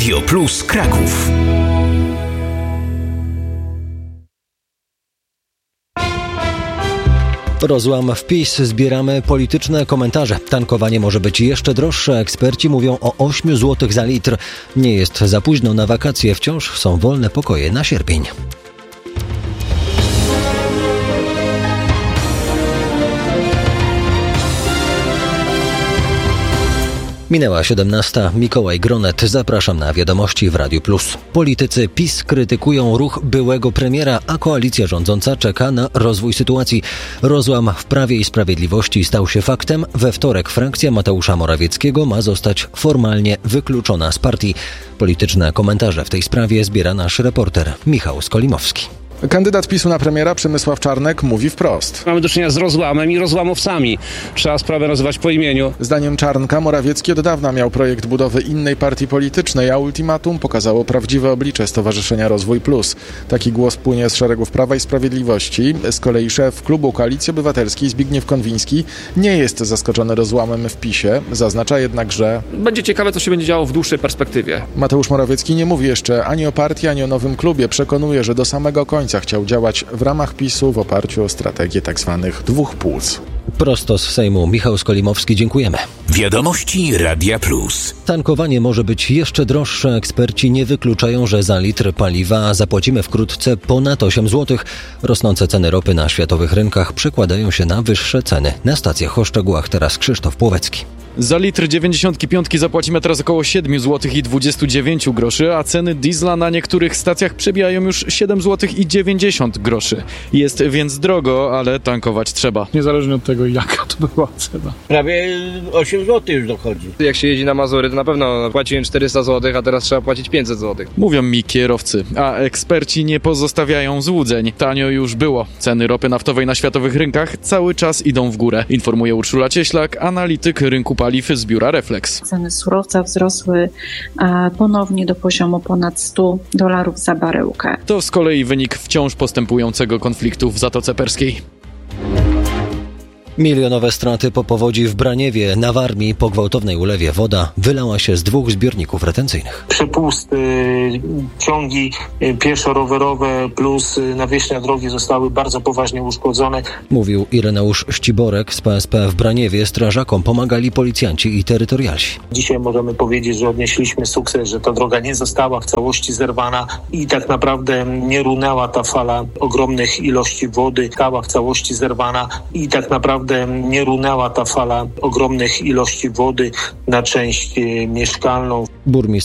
Radio Plus Kraków. Rozłam w PiS. Zbieramy polityczne komentarze. Tankowanie może być jeszcze droższe. Eksperci mówią o 8 zł za litr. Nie jest za późno na wakacje. Wciąż są wolne pokoje na sierpień. Minęła 17. Mikołaj Gronet. Zapraszam na wiadomości w Radiu Plus. Politycy PiS krytykują ruch byłego premiera, a koalicja rządząca czeka na rozwój sytuacji. Rozłam w Prawie i Sprawiedliwości stał się faktem. We wtorek frakcja Mateusza Morawieckiego ma zostać formalnie wykluczona z partii. Polityczne komentarze w tej sprawie zbiera nasz reporter Michał Skolimowski. Kandydat PiS-u na premiera Przemysław Czarnek mówi wprost. Mamy do czynienia z rozłamem i rozłamowcami. Trzeba sprawę nazywać po imieniu. Zdaniem Czarnka Morawiecki od dawna miał projekt budowy innej partii politycznej, a ultimatum pokazało prawdziwe oblicze Stowarzyszenia Rozwój Plus. Taki głos płynie z szeregów Prawa i Sprawiedliwości. Z kolei szef klubu Koalicji Obywatelskiej Zbigniew Konwiński nie jest zaskoczony rozłamem w PiS-ie. Zaznacza jednak, że będzie ciekawe, co się będzie działo w dłuższej perspektywie. Mateusz Morawiecki nie mówi jeszcze ani o partii, ani o nowym klubie. Przekonuje, że do samego końca chciał działać w ramach PiS-u w oparciu o strategię tzw. dwóch płuc. Prosto z Sejmu Michał Skolimowski, dziękujemy. Wiadomości Radia Plus. Tankowanie może być jeszcze droższe. Eksperci nie wykluczają, że za litr paliwa zapłacimy wkrótce ponad 8 zł. Rosnące ceny ropy na światowych rynkach przekładają się na wyższe ceny na stacjach. O szczegółach teraz Krzysztof Płowecki. Za litr 95 zapłacimy teraz około 7 zł i 29 groszy, a ceny diesla na niektórych stacjach przebijają już 7 zł i 90 groszy. Jest więc drogo, ale tankować trzeba. Niezależnie od tego, jaka to była cena. Prawie 8 zł już dochodzi. Jak się jeździ na Mazury, to na pewno płaciłem 400 zł, a teraz trzeba płacić 500 zł. Mówią mi kierowcy, a eksperci nie pozostawiają złudzeń. Tanio już było. Ceny ropy naftowej na światowych rynkach cały czas idą w górę, informuje Urszula Cieślak, analityk rynku paliw z biura Reflex. Ceny surowca wzrosły ponownie do poziomu ponad $100 za baryłkę. To z kolei wynik wciąż postępującego konfliktu w Zatoce Perskiej. Milionowe straty po powodzi w Braniewie. Na Warmii po gwałtownej ulewie woda wylała się z 2 zbiorników retencyjnych. Przepusty, ciągi pieszo-rowerowe plus nawierzchnia drogi zostały bardzo poważnie uszkodzone. Mówił Ireneusz Ściborek z PSP w Braniewie. Strażakom pomagali policjanci i terytorialsi. Dzisiaj możemy powiedzieć, że odnieśliśmy sukces, że ta droga nie została w całości zerwana i tak naprawdę nie runęła ta fala ogromnych ilości wody. Została w całości zerwana i tak naprawdę nie runęła ta fala ogromnych ilości wody na część mieszkalną. Burmistrz